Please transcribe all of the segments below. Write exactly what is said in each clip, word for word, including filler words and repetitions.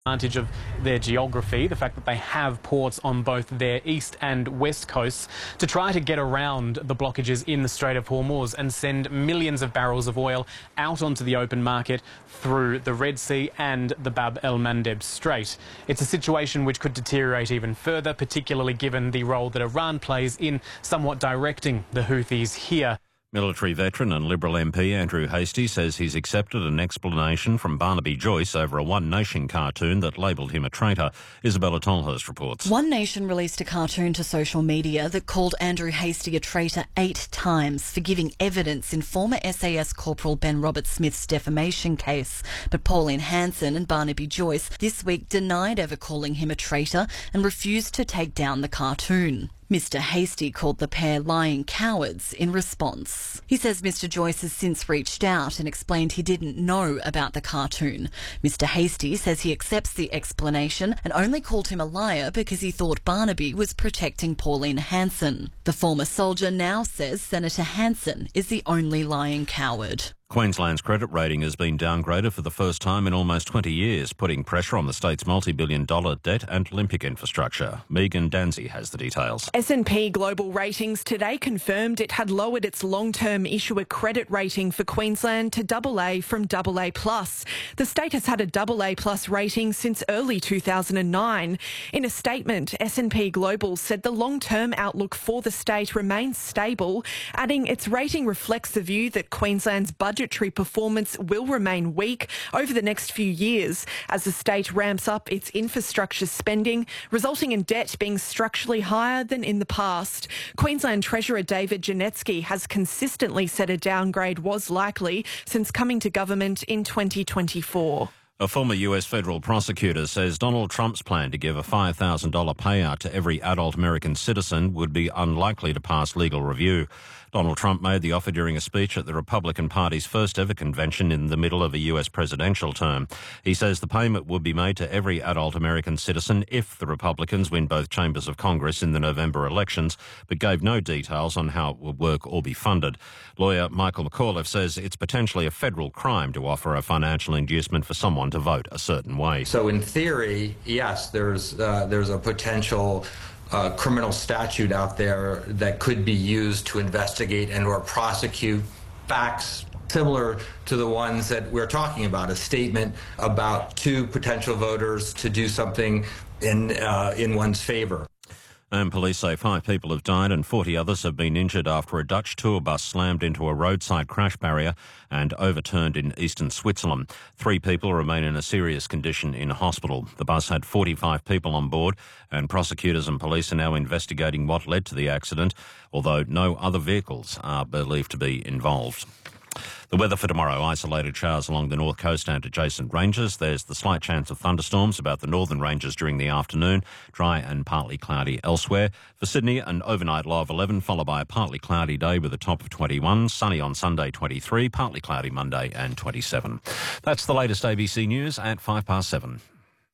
advantage of their geography, the fact that they have ports on both their east and west coasts, to try to get around the blockages in the Strait of Hormuz and send millions of barrels of oil out onto the open market through the Red Sea and the Bab el-Mandeb Strait. It's a situation which could deteriorate even further, particularly given the role that Iran plays in somewhat directing the Houthis here. Military veteran and Liberal M P Andrew Hastie says he's accepted an explanation from Barnaby Joyce over a One Nation cartoon that labelled him a traitor. Isabella Tolhurst reports. One Nation released a cartoon to social media that called Andrew Hastie a traitor eight times for giving evidence in former S A S Corporal Ben Robert-Smith's defamation case. But Pauline Hanson and Barnaby Joyce this week denied ever calling him a traitor and refused to take down the cartoon. Mister Hastie called the pair lying cowards in response. He says Mister Joyce has since reached out and explained he didn't know about the cartoon. Mister Hastie says he accepts the explanation and only called him a liar because he thought Barnaby was protecting Pauline Hanson. The former soldier now says Senator Hanson is the only lying coward. Queensland's credit rating has been downgraded for the first time in almost twenty years, putting pressure on the state's multi-billion dollar debt and Olympic infrastructure. Megan Danzy has the details. S and P Global Ratings today confirmed it had lowered its long-term issuer credit rating for Queensland to double A from double A plus. The state has had a double A plus rating since early two thousand nine. In a statement, S and P Global said the long-term outlook for the state remains stable, adding its rating reflects the view that Queensland's budget Budgetary performance will remain weak over the next few years as the state ramps up its infrastructure spending, resulting in debt being structurally higher than in the past. Queensland Treasurer David Janetsky has consistently said a downgrade was likely since coming to government in twenty twenty-four. A former U S federal prosecutor says Donald Trump's plan to give a five thousand dollars payout to every adult American citizen would be unlikely to pass legal review. Donald Trump made the offer during a speech at the Republican Party's first ever convention in the middle of a U S presidential term. He says the payment would be made to every adult American citizen if the Republicans win both chambers of Congress in the November elections, but gave no details on how it would work or be funded. Lawyer Michael McAuliffe says it's potentially a federal crime to offer a financial inducement for someone to vote a certain way. So in theory, yes, there's uh, there's a potential uh, criminal statute out there that could be used to investigate and or prosecute facts similar to the ones that we're talking about, a statement about two potential voters to do something in uh, in one's favor. And police say five people have died and forty others have been injured after a Dutch tour bus slammed into a roadside crash barrier and overturned in eastern Switzerland. Three people remain in a serious condition in hospital. The bus had forty-five people on board, and prosecutors and police are now investigating what led to the accident, although no other vehicles are believed to be involved. The weather for tomorrow: isolated showers along the north coast and adjacent ranges. There's the slight chance of thunderstorms about the northern ranges during the afternoon. Dry and partly cloudy elsewhere. For Sydney, an overnight low of eleven, followed by a partly cloudy day with a top of twenty-one. Sunny on Sunday, twenty-three. Partly cloudy Monday and twenty-seven. That's the latest A B C News at five past seven.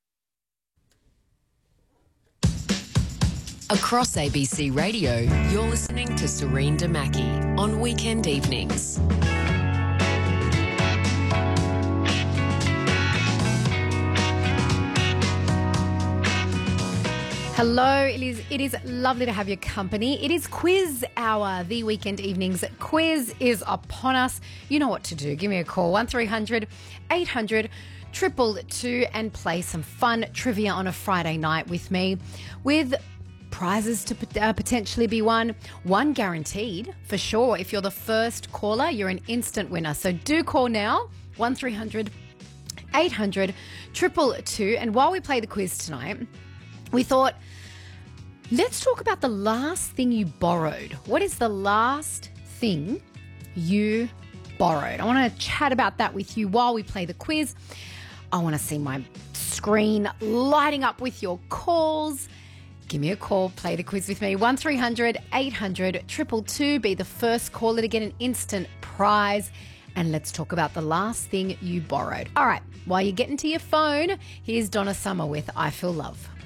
Across A B C Radio, you're listening to Serene Damaki on weekend evenings. Hello, it is it is lovely to have your company. It is quiz hour, the weekend evenings quiz is upon us. You know what to do. Give me a call, one three hundred eight hundred two two two, and play some fun trivia on a Friday night with me, with prizes to uh, potentially be won. One guaranteed, for sure. If you're the first caller, you're an instant winner. So do call now, one three hundred eight hundred two two two. And while we play the quiz tonight, we thought, let's talk about the last thing you borrowed. What is the last thing you borrowed? I want to chat about that with you while we play the quiz. I want to see my screen lighting up with your calls. Give me a call, play the quiz with me. one three hundred eight hundred two two two. Be the first caller to get an instant prize. And let's talk about the last thing you borrowed. All right, while you're getting to your phone, here's Donna Summer with I Feel Love.